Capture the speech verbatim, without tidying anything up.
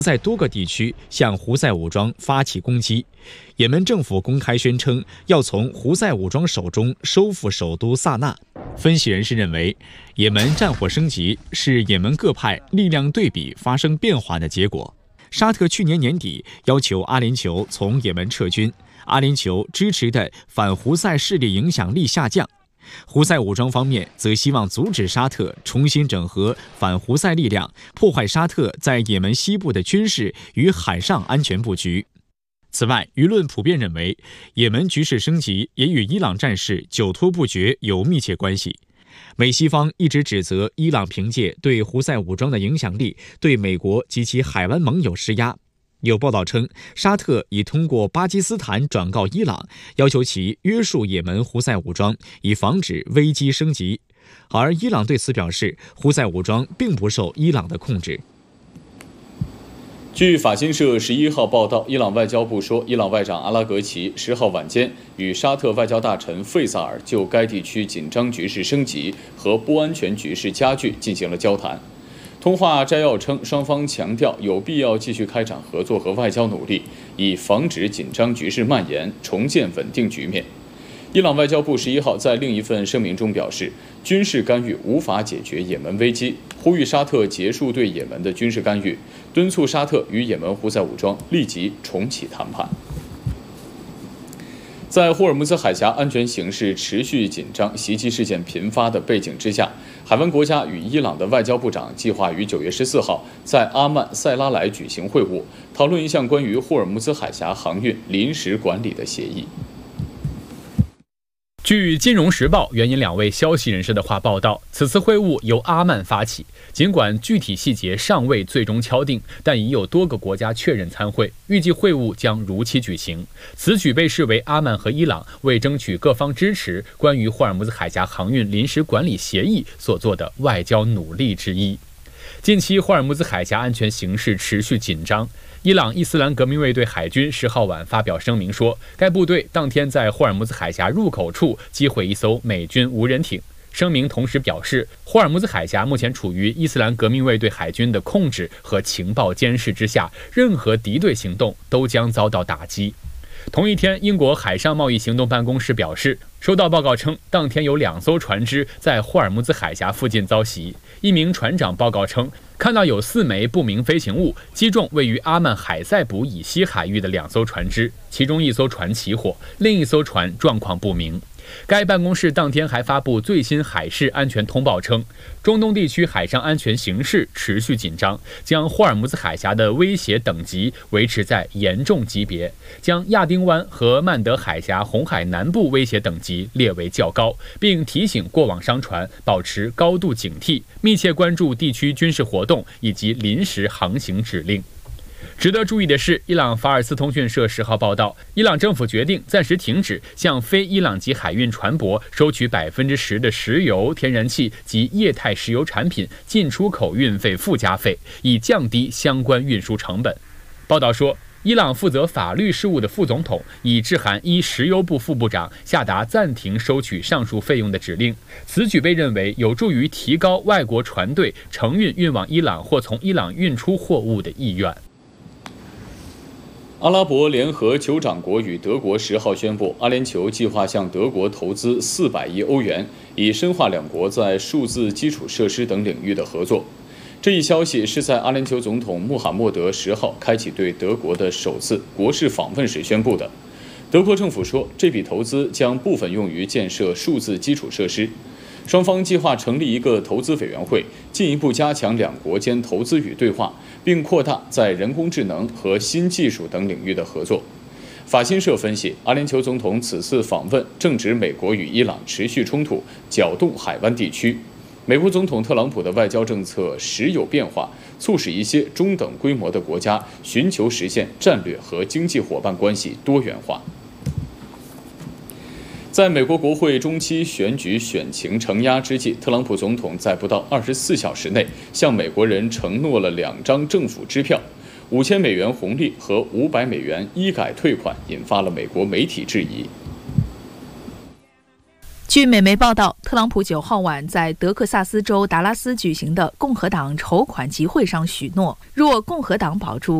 在多个地区向胡塞武装发起攻击。也门政府公开宣称要从胡塞武装手中收复首都萨那。分析人士认为，也门战火升级是也门各派力量对比发生变化的结果。沙特去年年底要求阿联酋从也门撤军，阿联酋支持的反胡塞势力影响力下降。胡塞武装方面则希望阻止沙特重新整合反胡塞力量，破坏沙特在也门西部的军事与海上安全布局。此外，舆论普遍认为，也门局势升级也与伊朗战事久拖不决有密切关系。美西方一直指责伊朗凭借对胡塞武装的影响力，对美国及其海湾盟友施压。有报道称，沙特已通过巴基斯坦转告伊朗，要求其约束也门胡塞武装，以防止危机升级。而伊朗对此表示，胡塞武装并不受伊朗的控制。 据法新社十一号报道，伊朗外交部说，伊朗外长阿拉格齐十号晚间与沙特外交大臣费萨尔就该地区紧张局势升级和不安全局势加剧进行了交谈。通话摘要称，双方强调有必要继续开展合作和外交努力，以防止紧张局势蔓延，重建稳定局面。伊朗外交部十一号在另一份声明中表示，军事干预无法解决也门危机，呼吁沙特结束对也门的军事干预，敦促沙特与也门胡塞武装立即重启谈判。在霍尔木兹海峡安全形势持续紧张、袭击事件频发的背景之下，海湾国家与伊朗的外交部长计划于九月十四号在阿曼塞拉莱举行会晤，讨论一项关于霍尔木兹海峡航运临时管理的协议。 据《金融时报》援引两位消息人士的话报道，此次会晤由阿曼发起，尽管具体细节尚未最终敲定，但已有多个国家确认参会，预计会晤将如期举行。此举被视为阿曼和伊朗为争取各方支持关于霍尔木兹海峡航运临时管理协议所做的外交努力之一。近期霍尔木兹海峡安全形势持续紧张，伊朗伊斯兰革命卫队海军十号晚发表声明说，该部队当天在霍尔木兹海峡入口处击毁一艘美军无人艇。声明同时表示，霍尔木兹海峡目前处于伊斯兰革命卫队海军的控制和情报监视之下，任何敌对行动都将遭到打击。同一天，英国海上贸易行动办公室表示，收到报告称，当天有两艘船只在霍尔木兹海峡附近遭袭。一名船长报告称，看到有四枚不明飞行物击中位于阿曼海塞卜以西海域的两艘船只，其中一艘船起火，另一艘船状况不明。该办公室当天还发布最新海事安全通报称，中东地区海上安全形势持续紧张，将霍尔木兹海峡的威胁等级维持在严重级别，将亚丁湾和曼德海峡红海南部威胁等级列为较高，并提醒过往商船保持高度警惕，密切关注地区军事活动以及临时航行指令。值得注意的是，伊朗法尔斯通讯社十号报道，伊朗政府决定暂时停止向非伊朗籍海运船舶收取百分之十的石油、天然气及液态石油产品进出口运费附加费，以降低相关运输成本。报道说，伊朗负责法律事务的副总统已致函依石油部副部长，下达暂停收取上述费用的指令。此举被认为有助于提高外国船队承运运往伊朗或从伊朗运出货物的意愿。 阿拉伯联合酋长国与德国十号宣布，阿联酋计划向德国投资四百亿欧元，以深化两国在数字基础设施等领域的合作。这一消息是在阿联酋总统穆罕默德十号开启对德国的首次国事访问时宣布的。德国政府说，这笔投资将部分用于建设数字基础设施。双方计划成立一个投资委员会，进一步加强两国间投资与对话，并扩大在人工智能和新技术等领域的合作。法新社分析，阿联酋总统此次访问正值美国与伊朗持续冲突，搅动海湾地区。美国总统特朗普的外交政策时有变化，促使一些中等规模的国家寻求实现战略和经济伙伴关系多元化。在美国国会中期选举选情承压之际，特朗普总统在不到二十四小时内向美国人承诺了两张政府支票，五千美元红利和五百美元医改退款，引发了美国媒体质疑。 据美媒报道，特朗普九号晚在德克萨斯州达拉斯举行的共和党筹款集会上许诺，若共和党保住